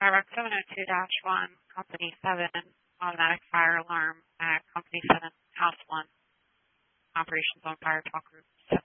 Firework 702-1, Company 7, automatic fire alarm at Company 7, House 1, Operations on Fire Talk Group 7.